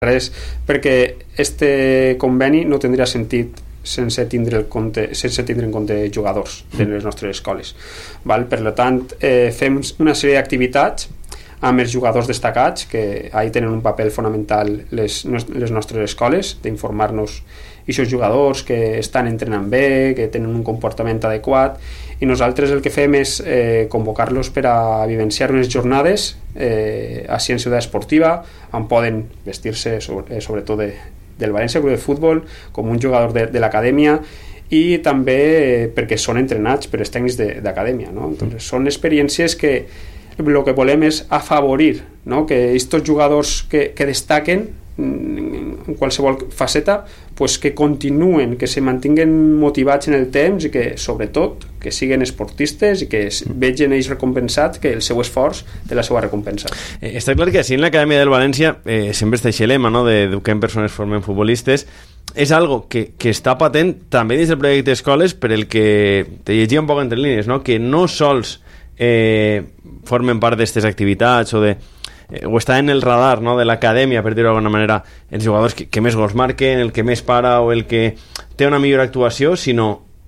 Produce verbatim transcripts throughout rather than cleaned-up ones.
res, perquè este conveni no tindria sentit sense tindre, el compte, sense tindre en compte jugadors de les nostres escoles, val? Per tant, eh, fem una sèrie d'activitats amb els jugadors destacats, que ahí tenen un paper fonamental les, les nostres escoles, d'informar-nos aquests jugadors que estan entrenant bé, que tenen un comportament adequat, i nosaltres el que fem és eh, convocar-los per a vivenciar unes jornades eh, a Ciència Esportiva, on poden vestir-se sobre, eh, sobretot de, del València Club de Futbol com un jugador de, de l'acadèmia, i també eh, perquè són entrenats per els tècnics d'acadèmia, no? Entonces, són experiències que el que volem és afavorir, no? Que aquests jugadors que, que destaquen en qualsevol faceta, pues que continuen, que se mantinguen motivats en el temps i que, sobretot, que siguin esportistes i que vegin ells recompensats, que el seu esforç té la seva recompensa. Eh, està clar que així en l'Acadèmia del València eh, sempre està aquest lema, no?, d'eduquem persones, formem futbolistes. És algo que, que està patent també dins del projecte d'escoles, per el que te llegia un poc entre línies, no?, que no sols eh, formen part d'aquestes activitats o de o està en el radar, no?, de l'acadèmia, per dir-ho d'alguna manera, els jugadors que, que més gols marquen, el que més para o el que té una millor actuació, sinó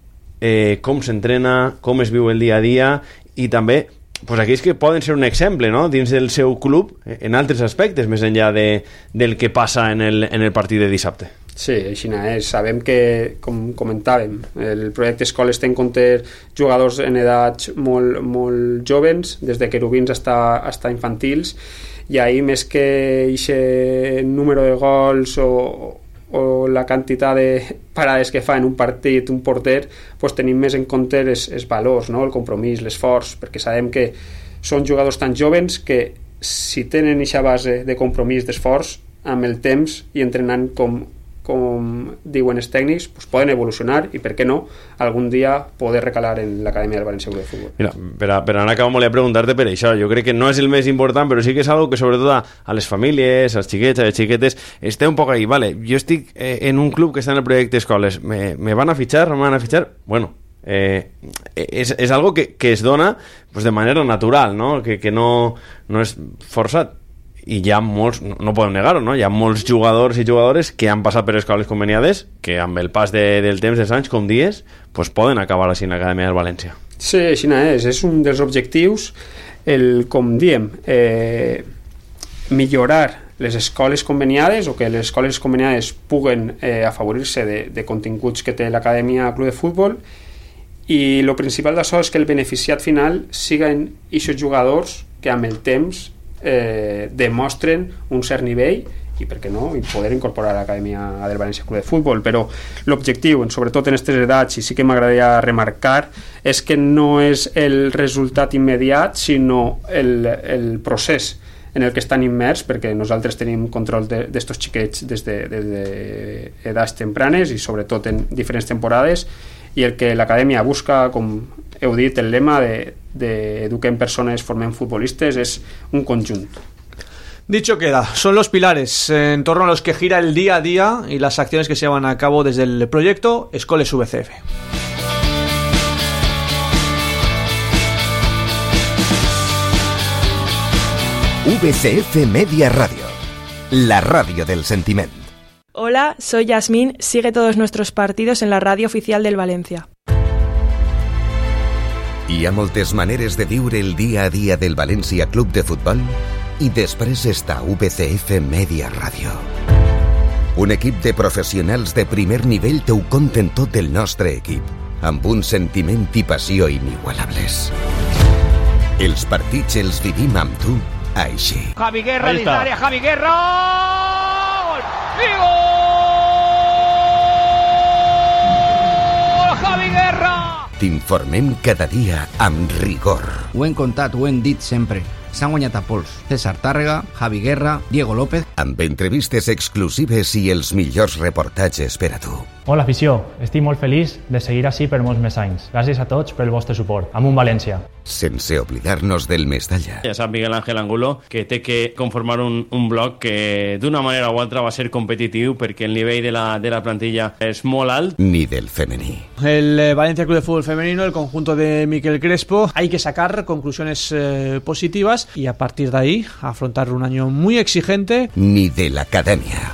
eh, com s'entrena, com es viu el dia a dia, i també pues, aquells que poden ser un exemple, no?, dins del seu club en altres aspectes, més enllà de, del que passa en el, en el partit de dissabte. Sí, així és. Sabem que, com comentàvem, el projecte Escoles té en compte jugadors en edats molt, molt jovens, des de querubins fins a infantils, i ahir més que aquest número de gols o, o la quantitat de parades que fa en un partit un porter, pues tenim més en compte els, els valors, no? El compromís, l'esforç, perquè sabem que són jugadors tan jovens que si tenen aquesta base de compromís, d'esforç, amb el temps i entrenant com com diuen els tècnics, pues poden evolucionar i, per què no, algun dia poder recalar en l'Acadèmia del València Club de Futbol. Mira, per, a, per anar acabant volia preguntar-te per això. Jo crec que no és el més important, però sí que és algo que sobretot a, a les famílies, als xiquets, a les xiquetes, esté un poc ahí. Vale, jo estic eh, en un club que està en el projecte Escoles. Me, me van a fichar? No me van a fichar? Bueno, eh, és, és algo que, que es dona pues, de manera natural, no? Que, que no, no és forçat. I hi ha molts, no, no podem negar-ho, no? Hi ha molts jugadors i jugadores que han passat per escoles conveniades que amb el pas de, del temps, dels anys, com dies, pues poden acabar així en l'Acadèmia del València. Sí, així és. És un dels objectius, el, com diem, eh, millorar les escoles conveniades o que les escoles conveniades puguen eh, afavorir-se de, de continguts que té l'Acadèmia Club de Futbol, i el principal d'això és que el beneficiat final siguin aquests jugadors que amb el temps Eh, demostren un cert nivell i, per què no, i poder incorporar a l'Acadèmia del València Club de Futbol. Però l'objectiu, sobretot en aquestes edats, i sí que m'agradaria remarcar, és que no és el resultat immediat, sinó el, el procés en el que estan immers, perquè nosaltres tenim control d'estos de, xiquets des de, des de edats tempranes i sobretot en diferents temporades, i el que l'Acadèmia busca, com heu dit, el lema de, de eduquem persones, formem futbolistes, es un conjunto. Dicho queda, son los pilares en torno a los que gira el día a día y las acciones que se llevan a cabo desde el proyecto Escoles V C F. V C F Media Radio, la radio del sentiment. Hola, soy Yasmín. Sigue todos nuestros partidos en la radio oficial del Valencia. Hi ha moltes maneres de viure el dia a dia del València Club de Futbol i després està V C F Media Radio. Un equip de professionals de primer nivell t'ho conten tot el nostre equip, amb un sentiment i passió inigualables. Els partits els vivim amb tu així. Javi Guerra dins l'àrea, Javi Guerra! Gol! I gol! Javi Guerra! T'informem cada dia amb rigor. Ho hem contat, ho hem dit sempre. S'han guanyat a pols. César Tàrrega, Javi Guerra, Diego López. Amb entrevistes exclusives i els millors reportatges per a tu. Hola afició, estic molt feliç de seguir així per molts més anys. Gràcies a tots pel vostre suport. Amunt València. Sense oblidar-nos del Mestalla. Ja sap Miguel Ángel Angulo que té que conformar un, un bloc que d'una manera o altra va ser competitiu perquè el nivell de la, de la plantilla és molt alt. Ni del femení. El eh, Valencia Club de Fútbol Femenino, el conjunto de Miquel Crespo, hay que sacar conclusiones eh, positivas y a partir de ahí afrontar un año muy exigente. Ni de la academia.